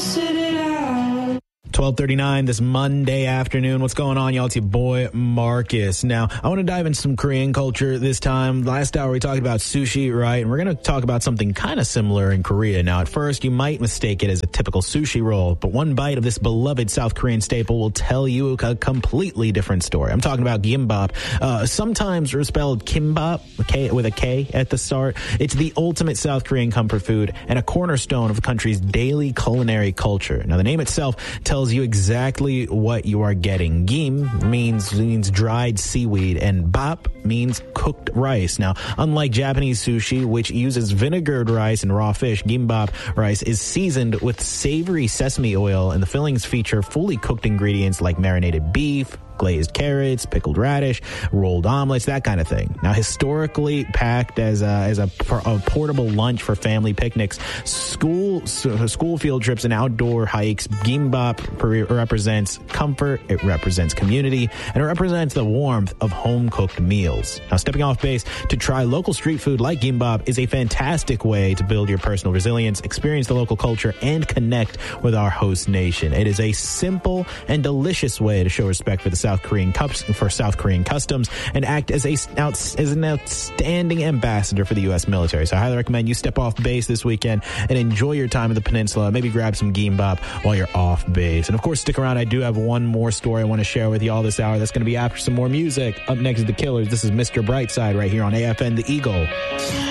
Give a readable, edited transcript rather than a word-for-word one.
sit it out. 12:39 this Monday afternoon. What's going on, y'all? It's your boy Marcus. Now, I want to dive into some Korean culture this time. Last hour, we talked about sushi, right? And we're going to talk about something kind of similar in Korea. Now, at first, you might mistake it as a typical sushi roll, but one bite of this beloved South Korean staple will tell you a completely different story. I'm talking about gimbap. Sometimes spelled kimbap, with a K at the start. It's the ultimate South Korean comfort food and a cornerstone of the country's daily culinary culture. Now, the name itself tells you exactly what you are getting. Gim means dried seaweed, and bap means cooked rice. Now, unlike Japanese sushi, which uses vinegared rice and raw fish, gimbap rice is seasoned with savory sesame oil, and the fillings feature fully cooked ingredients like marinated beef, glazed carrots, pickled radish, rolled omelets, that kind of thing. Now, historically packed as a portable lunch for family picnics, school field trips, and outdoor hikes, gimbap represents comfort, it represents community, and it represents the warmth of home-cooked meals. Now, stepping off base to try local street food like gimbap is a fantastic way to build your personal resilience, experience the local culture, and connect with our host nation. It is a simple and delicious way to show respect for the South Korean customs and act as an outstanding ambassador for the U.S. military. So I highly recommend you step off base this weekend and enjoy your time in the peninsula. Maybe grab some gimbap while you're off base. And of course, stick around. I do have one more story I want to share with you all this hour. That's going to be after some more music. Up next is The Killers. This is Mr. Brightside right here on AFN The Eagle.